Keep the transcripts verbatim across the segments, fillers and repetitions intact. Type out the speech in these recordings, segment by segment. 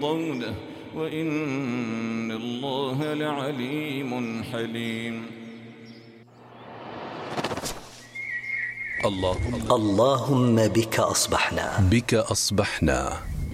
يرضونه وإن الله لعليم حليم. اللهم اللهم بك أصبحنا بك أصبحنا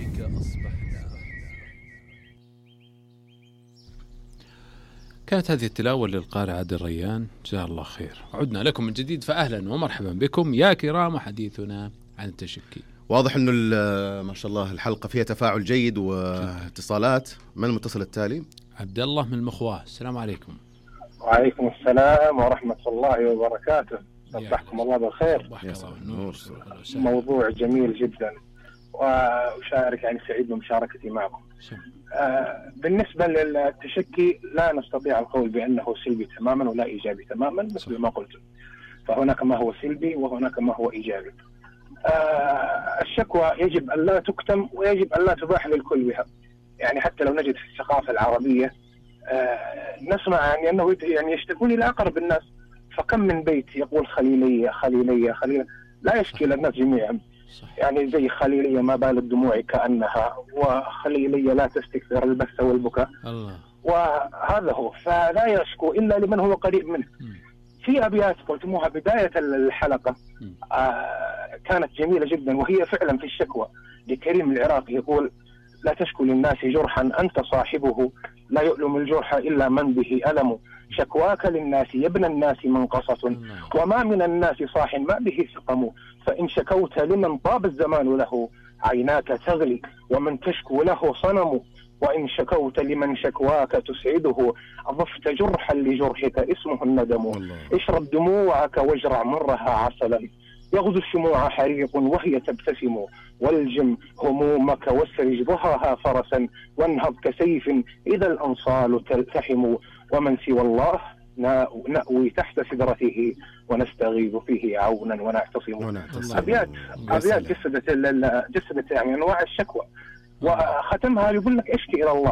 كانت هذه التلاوة للقارئ عادل ريان، جزاه الله خير. عدنا لكم من جديد، فأهلا ومرحبا بكم يا كرام، حديثنا عن التشكي. واضح أنه ما شاء الله الحلقة فيها تفاعل جيد واتصالات. من المتصل التالي؟ عبد الله من المخواه. السلام عليكم. وعليكم السلام ورحمة الله وبركاته. صبحكم الله بالخير. نور. موضوع جميل جدا وأشارك يعني سعيد بمشاركتي معكم. آه بالنسبة للتشكي لا نستطيع القول بأنه سلبي تماما ولا إيجابي تماما، مثل ما قلت، فهناك ما هو سلبي وهناك ما هو إيجابي. آه الشكوى يجب أن لا تكتم ويجب أن لا تباح للكل بها. يعني حتى لو نجد في الثقافة العربية آه نسمع يعني أنه يعني يشتكون إلى أقرب الناس، فكم من بيت يقول خليلية خليلية خليلية، لا يشكي الناس جميعا. يعني زي خليلية ما بال الدموع كأنها، وخليلية لا تستكثر البث والبكاء الله. وهذا هو، فلا يشكو إلا لمن هو قريب منه. في أبيات قلتموها بداية الحلقة آه كانت جميلة جدا، وهي فعلا في الشكوى لكريم العراقي، يقول: لا تشكو للناس جرحا أنت صاحبه، لا يؤلم الجرح إلا من به ألم، شكواك للناس يا ابن الناس منقصة، وما من الناس صاح ما به سقم، فإن شكوت لمن طاب الزمان له عيناك تغلي ومن تشكو له صنم، وإن شكوت لمن شكواك تسعده أضفت جرحا لجرحك اسمه الندم، اشرب دموعك واجرع مرها عسلا، يغدو الشموع حريق وهي تبتسم، والجم همومك واسرج ضهرها فرسا، وانهض كسيف إذا الأنصال تلتحم، ومن سوى الله نأوي تحت سدرته ونستغيث فيه عونا ونعتصم. أبيات أبيات جسدت جسدت يعني أنواع الشكوى، وختمها يقول لك اشكي إلى الله.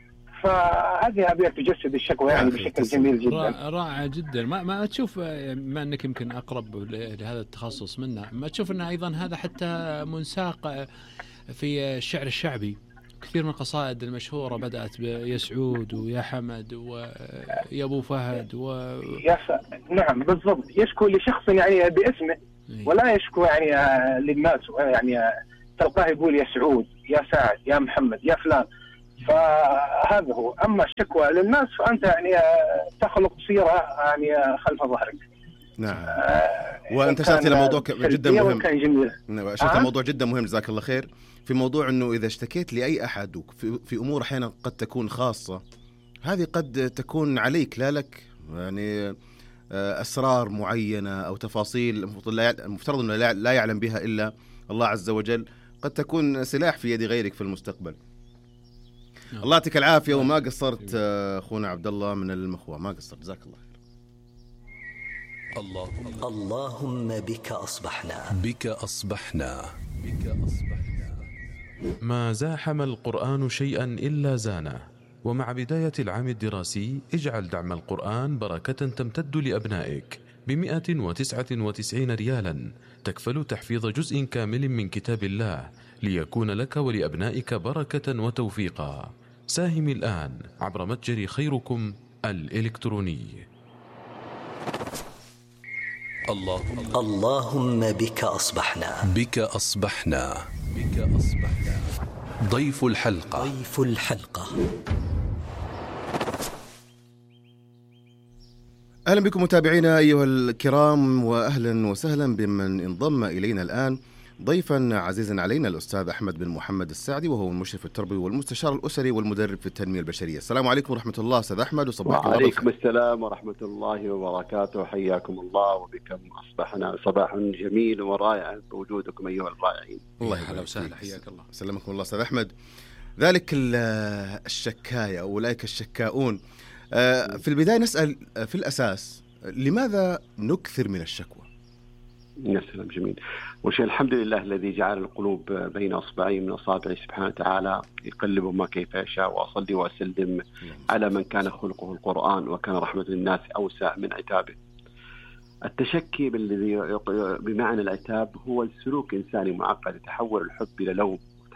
فهذه أبيات تجسد الشكوى يعني بشكل جميل جدا، رائع جدا. ما ما تشوف، ما أنك يمكن أقرب لهذا التخصص منا، ما تشوف أن أيضا هذا حتى منساق في الشعر الشعبي؟ كثير من القصائد المشهورة بدأت بيا سعود ويا حمد ويا أبو فهد و... يا ف... نعم بالضبط، يشكو لشخص يعني باسمه ولا يشكو يعني للناس. يعني تلقاه يقول يا سعود يا سعد يا محمد يا فلان، فهذا هو. أما الشكوى للناس فأنت يعني تخلق صيرة يعني خلف ظهرك. نعم. آه وأنت أشرت إلى موضوع جدا مهم. أشرت إلى موضوع جدا مهم، جزاك الله خير، في موضوع أنه إذا اشتكيت لأي أحد في, في أمور أحيانا قد تكون خاصة، هذه قد تكون عليك لا لك، يعني أسرار معينة أو تفاصيل المفترض أنه لا يعلم بها إلا الله عز وجل، قد تكون سلاح في يد غيرك في المستقبل. الله يعطيك العافية، وما قصرت أخونا عبد الله من المخوة، ما قصرت، جزاك الله خير. اللهم اللهم بك أصبحنا بك أصبحنا بك أصبحنا. ما زاحم القرآن شيئا إلا زانه، ومع بداية العام الدراسي اجعل دعم القرآن بركة تمتد لأبنائك بمئة وتسعة وتسعين ريالا، تكفل تحفيظ جزء كامل من كتاب الله ليكون لك ولأبنائك بركة وتوفيقا. ساهم الآن عبر متجر خيركم الإلكتروني. اللهم اللهم بك أصبحنا بك أصبحنا بك أصبحنا. ضيف الحلقة ضيف الحلقة أهلا بكم متابعينا أيها الكرام، وأهلا وسهلا بمن انضم إلينا الآن. ضيفا عزيزا علينا الأستاذ أحمد بن محمد السعدي، وهو المشرف التربوي والمستشار الأسري والمدرب في التنمية البشرية. السلام عليكم ورحمة الله أستاذ أحمد، وصباحك الله بالخير. وعليكم السلام ورحمة الله وبركاته، حياكم الله وبكم أصبحنا صباح جميل ورائع بوجودكم أيها الرائعين. الله يحييك وسهلا، حياك الله. سلامكم الله أستاذ أحمد. ذلك الشكاية أولئك الشكاؤون، في البداية نسأل في الأساس لماذا نكثر من الشكوى؟ يا سلام، جميل. وشيء الحمد لله الذي جعل القلوب بين أصبعين من أصابعه سبحانه وتعالى يقلب ما كيف يشاء. وأصلي وأسلم على من كان خلقه القرآن وكان رحمة للناس أوسع من عتابه. التشكي بالذي بمعنى العتاب هو السلوك إنساني معقد يتحول الحب إلى لوم،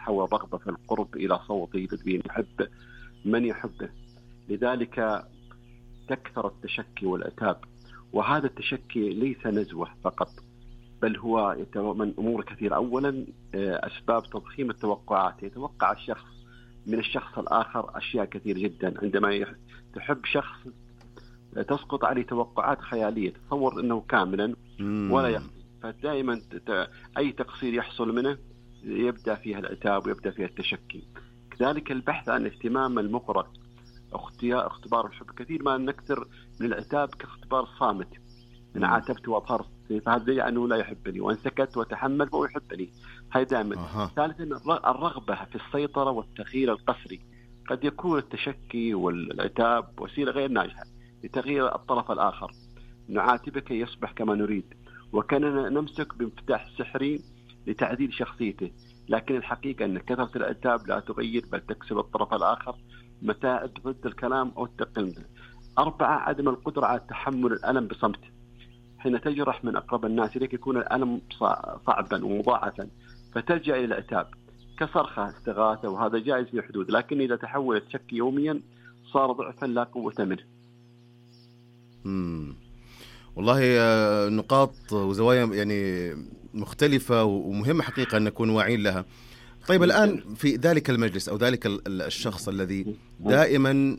تتحول رغبة في القرب إلى صوت يلبي يحب من يحبه. لذلك تكثر التشكي والعتاب، وهذا التشكي ليس نزوة فقط، بل هو من أمور كثيرة. أولا أسباب تضخيم التوقعات، يتوقع الشخص من الشخص الآخر أشياء كثير جدا. عندما تحب شخص تسقط عليه توقعات خيالية، تصور أنه كاملا ولا يخطئ، فدائما أي تقصير يحصل منه يبدأ فيها العتاب ويبدأ فيها التشكي. كذلك البحث عن اهتمام المقرأ، اختبار الحب. كثير ما نكثر من العتاب كاختبار صامت، إن عاتبت وأظهرت فهذا يعني أنه لا يحبني، وإن سكت وتحمل فهو يحبني. هاي دائما. أه. ثالثا الرغبة في السيطرة والتغيير القسري. قد يكون التشكي والعتاب وسيلة غير ناجحة لتغيير الطرف الآخر، نعاتبه كي يصبح كما نريد، وكاننا نمسك بمفتاح سحري لتعديل شخصيته. لكن الحقيقة أن كثرة العتاب لا تغير بل تكسب الطرف الآخر متاعب ضد الكلام أو التقليد. أربعة عدم القدرة على تحمل الألم بصمت. حين تجرح من أقرب الناس إليك يكون الألم صعبا ومضاعفا، فتلجأ إلى العتاب كصرخة استغاثة، وهذا جائز في حدود. لكن إذا تحول التشكي يوميا صار ضعفا لا قوة منه. مم. والله نقاط وزوايا يعني مختلفة ومهمة حقيقة أن نكون واعين لها. طيب الآن في ذلك المجلس أو ذلك الشخص الذي دائما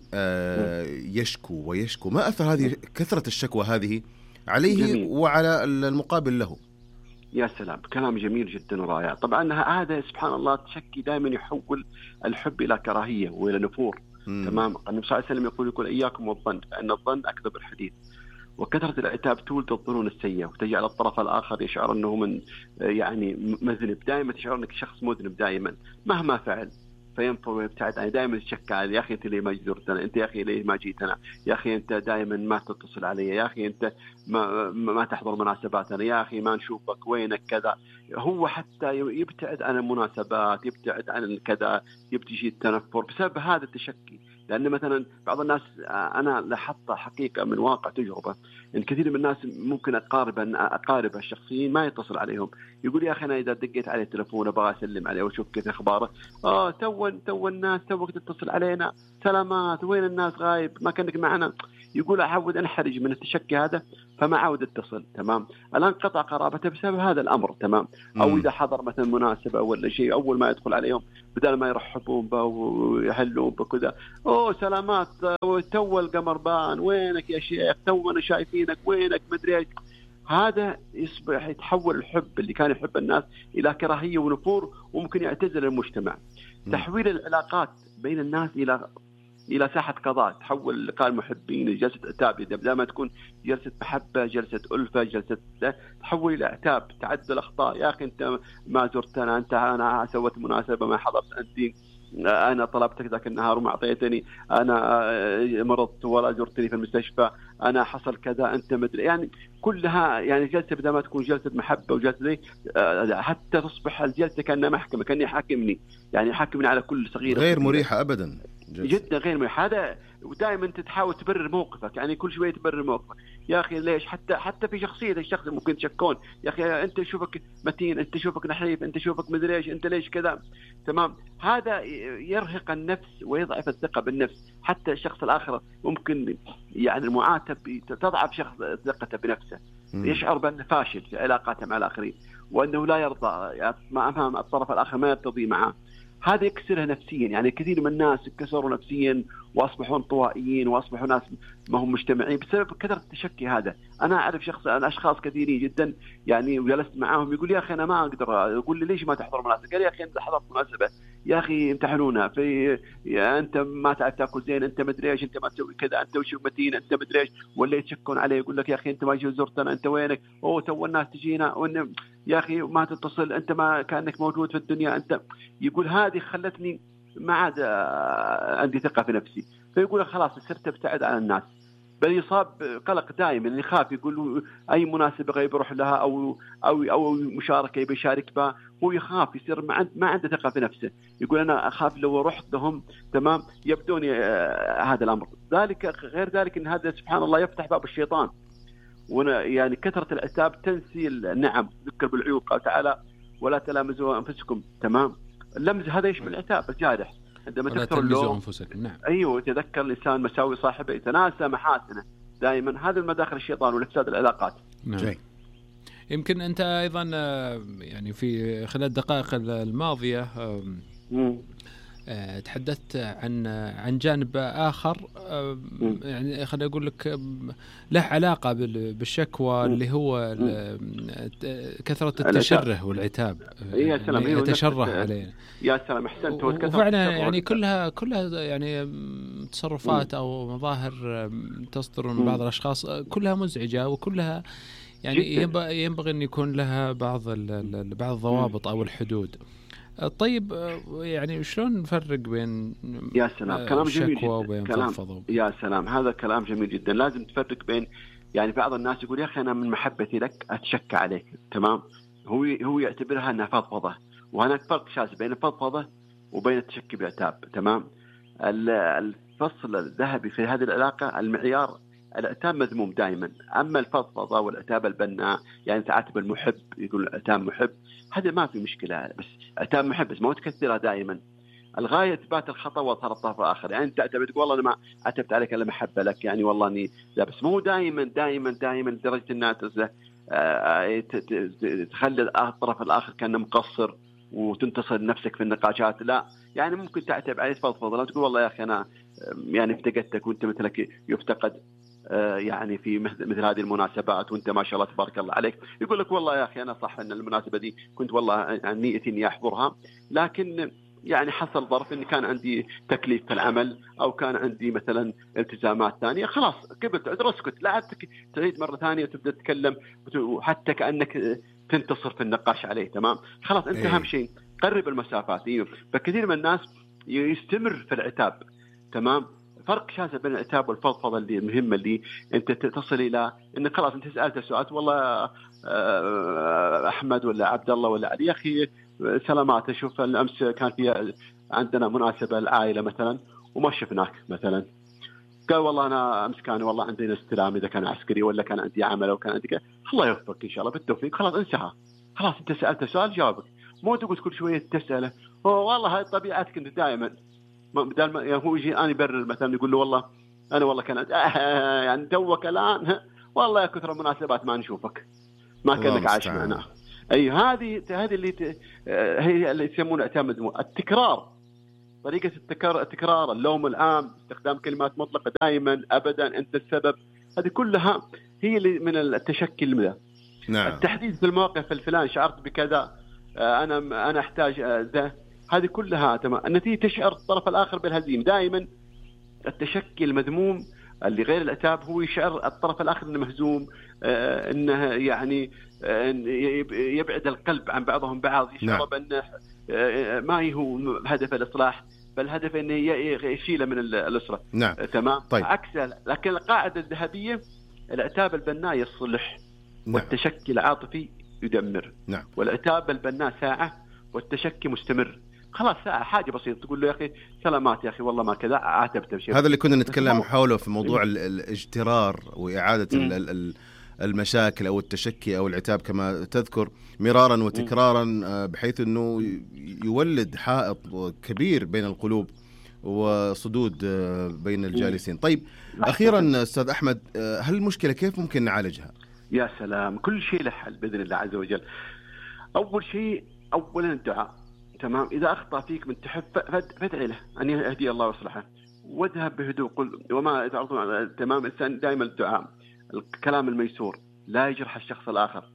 يشكو ويشكو، ما أثر هذه كثرة الشكوى هذه عليه جميل. وعلى المقابل له؟ يا سلام، كلام جميل جدا ورائع. طبعا هذا سبحان الله التشكي دائما يحول الحب إلى كراهية وإلى نفور. مم. تمام. النبي صلى الله عليه وسلم يقول يقول إياكم والظن فإن الظن أكذب الحديث. وكثرة العتاب تولد الظنون السيئة وتجعل الطرف الآخر يشعر أنه من يعني مذنب، دائما تشعر أنك شخص مذنب دائما مهما فعل، فينفر ويبتعد عنه. دائما تشكى يا أخي أنت ليه ما زرتنا، أنت يا أخي ليه ما جيتنا، يا أخي أنت دائما ما تتصل علي، يا أخي أنت ما ما تحضر مناسباتنا، يا أخي ما نشوفك، وينك كذا. هو حتى يبتعد عن المناسبات، يبتعد عن الكذا، يبتجي التنفر بسبب هذا التشكي. لأن مثلا بعض الناس أنا لاحظت حقيقة من واقع تجربة إن كثير من الناس ممكن أقارب أقارب الشخصيين ما يتصل عليهم، يقول يا أخي أنا إذا دقيت عليه التلفون أبغى أسلم عليه وأشوف كيف أخباره، آه تو تو الناس توك تتصل علينا، سلامات، وين الناس غايب، ما كانك معنا. يقول أحاول أنحرج من التشكي هذا فما عاود اتصل. تمام. الآن قطع قرابته بسبب هذا الأمر. تمام. أو إذا حضر مثلا مناسبة ولا شيء أول ما يدخل عليهم بدل ما يرحبون به ويحلون بكذا، أوه سلامات، تو القمر بان، وينك يا شيخ، تونا شايفينك، وينك مدري ايش. هذا يصبح يتحول الحب اللي كان يحب الناس إلى كراهية ونفور، وممكن يعتزل المجتمع. م. تحويل العلاقات بين الناس إلى إلى ساحة قضاء، تحول لقاء المحبين لجلسة عتاب، بدل ما تكون جلسة محبة، جلسة ألفة، جلسة تحول إلى عتاب، تعدل الأخطاء. يا أخي أنت ما زرتنا، أنت أنا سويت مناسبة ما حضرت، أنت أنا طلبتك ذاك النهار وما أعطيتني، أنا مرضت ولا زرتني في المستشفى، أنا حصل كذا، أنت مدري. يعني كلها يعني جلسة بدل ما تكون جلسة محبة وجلسة ذي، حتى تصبح الجلسة كأنها محكمة، كأنه يحاكمني، يعني يحاكمني على كل صغيرة. غير مريحة أبدا، جدا غير مريحة. هذا ودائما تحاول تبرر موقفك، يعني كل شوية تبرر موقفك. يا أخي ليش؟ حتى حتى في شخصية الشخص ممكن تشكون، يا أخي أنت شوفك متين، أنت شوفك نحيف، أنت شوفك مدري إيش، أنت ليش كذا. تمام. هذا يرهق النفس ويضعف الثقة بالنفس. حتى الشخص الآخر ممكن يعني المعاتب تضعف شخص ثقته بنفسه، يشعر بأنه فاشل في علاقاته مع الآخرين، وأنه لا يرضى ما أفهم الطرف الآخر ما يرتضي معه. هذا يكسرها نفسيا. يعني كثير من الناس كسروا نفسيا وأصبحوا انطوائيين وأصبحوا ناس ما هم مجتمعين بسبب كثرة التشكي هذا. أنا أعرف شخص أنا أشخاص كثيرين جدا يعني وجلست معاهم يقول يا أخي أنا ما أقدر، يقول لي ليش ما تحضر مناسبة؟ قال يا أخي أنت حضرت مناسبة، يا أخي امتحنونا في، أنت ما تعرف تأكل زين، أنت مدري إيش، أنت ما تسوي كذا، أنت وش متين، أنت مدري إيش. ولا يتشكون عليه يقول لك يا أخي أنت ما جيت زرتنا، أنت وينك؟ أوه تو الناس تجينا، وإن يا أخي ما تتصل، أنت ما كأنك موجود في الدنيا. أنت يقول هذه خلتني ما عاد عندي ثقة في نفسي. فيقول خلاص صرت ابتعد عن الناس، بل يصاب قلق دائما، يخاف. يقول أي مناسبة غيب يروح لها أو أو أو مشاركة يبي يشارك بها، هو يخاف، يصير ما ما عنده ثقة في نفسه. يقول أنا أخاف لو رحت لهم تمام يبدوني آه هذا الأمر. ذلك غير ذلك إن هذا سبحان الله يفتح باب الشيطان. يعني كثرة العتاب تنسي النعم، ذكر بالعيوب. قال تعالى ولا تلامزوا أنفسكم. تمام. اللمز هذا يشمل العتاب الجارح عندما تكثر اللوم. نعم. ايوه يتذكر الانسان مساوي صاحبه، يتناسى محاسنه دائما. هذا المداخل الشيطان والافساد العلاقات. نعم. يمكن انت ايضا يعني في خلال الدقائق الماضيه تحدثت عن عن جانب آخر يعني خليني أقول لك له علاقة بالشكوى اللي هو كثرة التشره والعتاب. يا سلام، يعني يتشره علينا. يا سلام أحسنت. وفعلا يعني كلها كلها يعني تصرفات أو مظاهر تصدر من بعض الأشخاص كلها مزعجة، وكلها يعني ينبغي أن يكون لها بعض بعض الضوابط أو الحدود. طيب يعني شلون نفرق بين يا سلام كلام جميل وبين كلام فضفضة؟ يا سلام هذا كلام جميل جدا. لازم تفرق بين يعني بعض الناس يقول يا أخي أنا من محبتي لك أتشكى عليك، تمام، هو هو يعتبرها أنها فضفضة، وهناك فرق شاسع بين الفضفضة وبين التشكي بالعتاب، تمام. الفصل الذهبي في هذه العلاقة المعيار العتاب مذموم دائما، أما الفضفضة والعتاب البناء يعني تعاتب المحب، يقول العتاب محب، هذا ما في مشكلة، بس عتاب محب بس ما تكثرها دائما. الغاية إثبات الخطأ وإظهار الطرف الآخر. يعني أنت تعتبر تقول والله أنا ما عتبت عليك إلا محبة لك، يعني والله إني لا، بس مو دائما دائما دائما لدرجة أنها تخلي الطرف الآخر كأنه مقصر وتنتصر نفسك في النقاشات. لا، يعني ممكن تعتب عليه تفضفض، لا تقول والله يا أخي أنا يعني افتقدتك وأنت مثلك يفتقد يعني في مثل هذه المناسبات وانت ما شاء الله تبارك الله عليك. يقول لك والله يا اخي انا صح ان المناسبه دي كنت والله نيتي اني احضرها، لكن يعني حصل ظرف اني كان عندي تكليف في العمل او كان عندي مثلا التزامات ثانيه، خلاص قبلت عذر اسكت، لا تعيد مره ثانيه وتبدا تتكلم وحتى كانك تنتصر في النقاش عليه، تمام. خلاص انت اهم شيء قرب المسافات. ايوه فكثير من الناس يستمر في العتاب، تمام. فرق شاسع بين العتاب والفضفضة اللي مهمة، اللي أنت تصل إلى إن خلاص أنت سألت سؤال والله أحمد ولا عبد الله ولا علي، يا أخي سلامات، شوف الأمس كان في عندنا مناسبة العائلة مثلا وما شفناك مثلا، قال والله أنا أمس كان والله عندنا استلام إذا كان عسكري ولا كان عندي عمل أو كان عندي، الله يوفقك إن شاء الله بالتوفيق، خلاص انسحى، خلاص أنت سألت سؤال جاوبك، مو تقول كل شوية تسأله والله هاي طبيعتك أنت دائما. بدل ما يعني هو يجي أنا يبرر مثلا يقول له والله أنا والله كانت آه يعني توك الآن والله يا كثر المناسبات ما نشوفك، ما كأنك عايش معنا. أي هذه هذه اللي ت... هي اللي يسمونها اعتماد التكرار، طريقة التكرار التكرار اللوم العام، استخدام كلمات مطلقة دائما أبدا أنت السبب، هذه كلها هي اللي من التشكي المذا. نعم. التحديث في الموقف الفلاني شعرت بكذا، أنا أنا أحتاج ذا، هذه كلها تمام. النتيجة تشعر الطرف الآخر بالهزيمة. دائما التشكي المذموم اللي غير العتاب هو يشعر الطرف الآخر إنه مهزوم، آه إنه يعني آه يبعد القلب عن بعضهم بعض، يشعر نعم. بأنه آه ما هو هدف الإصلاح بل هدف إنه يشيله من الأسرة. نعم. آه تمام. طيب. عكسه، لكن القاعدة الذهبية العتاب البناء يصلح، نعم. والتشكي العاطفي يدمر. نعم. والعتاب البناء ساعة والتشكي مستمر. خلاص ساعة حاجة بسيطة تقول له يا أخي سلامات يا أخي والله ما كذا عاتبت بشيء. هذا اللي كنا نتكلم حوله في موضوع الاجترار وإعادة المشاكل أو التشكي أو العتاب كما تذكر مرارا وتكرارا، بحيث أنه يولد حائط كبير بين القلوب وصدود بين الجالسين. طيب أخيرا أستاذ أحمد، هل المشكلة كيف ممكن نعالجها؟ يا سلام، كل شيء له حل بإذن الله عز وجل. أول شيء أولا الدعاء، تمام. إذا أخطأ فيك من تحب فادعي له أن يهدي الله ويصلحه، واذهب بهدوء، قل وما تعرضون، تمام. الإنسان دائما الدعاء، الكلام الميسور، لا يجرح الشخص الآخر،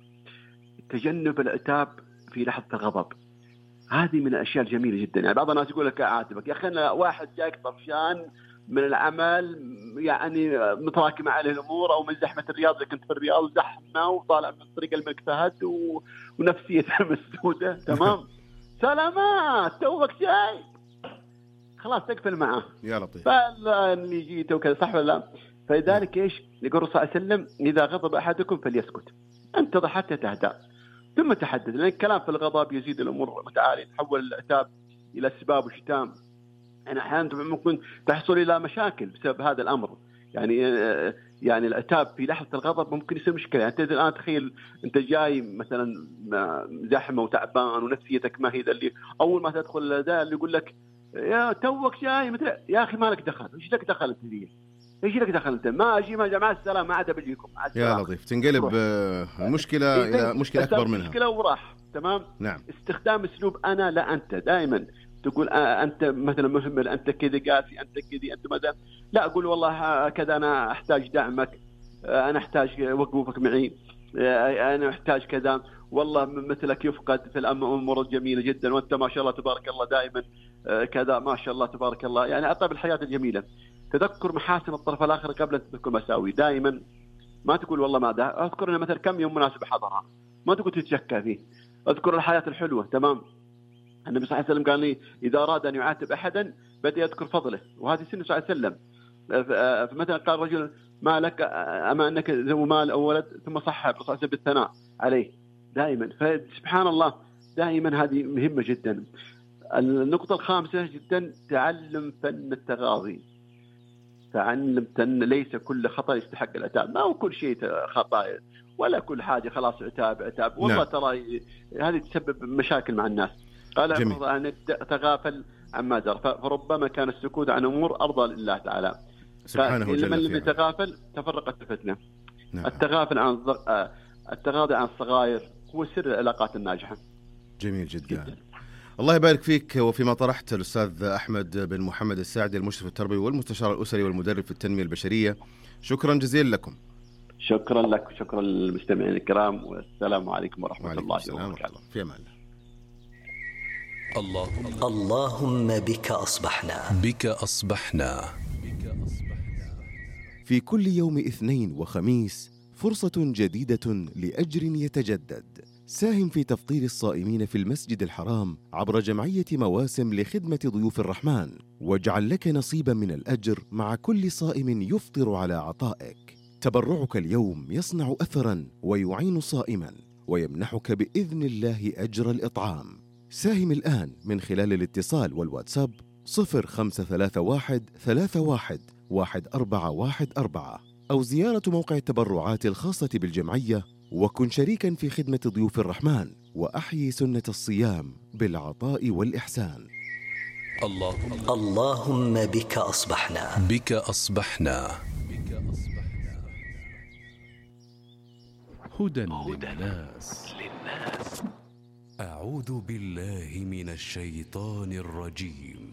تجنب العتاب في لحظة الغضب، هذه من الأشياء الجميلة جدا. يعني بعض الناس يقول لك أعاتبك يا أخي أنا واحد جايك طفشان من العمل، يعني متراكمة عليه الأمور، أو من زحمة الرياض إذا كنت في الرياض زحمة وطالع من طريق الملك فهد و... ونفسيتها مسدودة، تمام. سلامات توك جاي، خلاص تقفل معه يا لطيف، فاللي جيته وكذا، صح ولا لا؟ فلذلك ايش يقول الرسول صلى الله عليه وسلم إذا غضب أحدكم فليسكت، انتظر حتى تهدأ ثم تحدث، لأن الكلام في الغضب يزيد الأمور متعالية، تحول العتاب إلى سباب وشتام. أنا أحيانا ممكن تحصل إلى مشاكل بسبب هذا الأمر، يعني يعني العتاب في لحظة الغضب ممكن يصير مشكلة. يعني أنت الآن تخيل أنت جاي مثلا زحمة وتعبان ونفسيتك ما هي ذا اللي أول ما تدخل ذا اللي يقول لك يا توك جاي مثل يا أخي ما لك دخل، إيش لك دخل أنت ذي؟ إيش لك دخل أنت؟ ما أجي ما جماعة السلام ما عاد بجيكم. يا لطيف تنقلب المشكلة إلى مشكلة أكبر منها. مشكلة وراح تمام. نعم. استخدام أسلوب أنا لا أنت دائما تقول أنت مثلا مهمل، أنت كذا قاسي، أنت كذي، أنت ماذا. لا أقول والله كذا أنا أحتاج دعمك، أنا أحتاج وقوفك معي، أنا أحتاج كذا، والله مثلك يفقد في الأمور الجميلة جدا، وأنت ما شاء الله تبارك الله دائما كذا ما شاء الله تبارك الله. يعني أعطى بالحياة الجميلة. تذكر محاسن الطرف الآخر قبل أن تذكر مساوي. دائما ما تقول والله ما ده. أذكر أنا مثلا كم يوم مناسبة حضرها ما تقول تتشكى فيه. أذكر الحياة الحلوة تمام. النبي صلى الله عليه وسلم قال لي إذا أراد أن يعاتب أحدا بدأ يذكر فضله، وهذه سنة صلى الله عليه وسلم. فمثلا قال رجل ما لك أما أنك ذو مال أو ولد، ثم صح صلى الله عليه وسلم بالثناء عليه دائما. فسبحان الله دائما هذه مهمة جدا. النقطة الخامسة جدا تعلم فن التغاضي. تعلم فن ليس كل خطأ يستحق العتاب، ما هو كل شيء خطأ ولا كل حاجة خلاص عتاب عتاب والله. نعم. ترى هذه تسبب مشاكل مع الناس. قال أن تغافل عما جرى، فربما كان السكوت عن أمور أرضى لله تعالى سبحانه وتعالى. من لم يتغافل تفرقت الفتنة. نعم. التغافل عن التغاضي عن الصغائر هو سر العلاقات الناجحة. جميل جدا, جداً. الله يبارك فيك. وفيما طرحت الأستاذ أحمد بن محمد الساعدي المشرف التربوي والمستشار الأسري والمدرب في التنمية البشرية، شكرا جزيلا لكم. شكرا لك وشكرا للمستمعين الكرام، والسلام عليكم ورحمة الله وبركاته. في أمان الله. اللهم بك أصبحنا بك أصبحنا في كل يوم اثنين وخميس فرصة جديدة لأجر يتجدد. ساهم في تفطير الصائمين في المسجد الحرام عبر جمعية مواسم لخدمة ضيوف الرحمن، واجعل لك نصيبا من الأجر مع كل صائم يفطر على عطائك. تبرعك اليوم يصنع أثرا ويعين صائما ويمنحك بإذن الله أجر الإطعام. ساهم الآن من خلال الاتصال والواتساب صفر خمسة ثلاثة واحد ثلاثة واحد واحد أربعة واحد أربعة، أو زيارة موقع التبرعات الخاصة بالجمعية، وكن شريكا في خدمة ضيوف الرحمن وأحيي سنة الصيام بالعطاء والإحسان. الله. اللهم بك أصبحنا بك أصبحنا هدى للناس. أعوذ بالله من الشيطان الرجيم.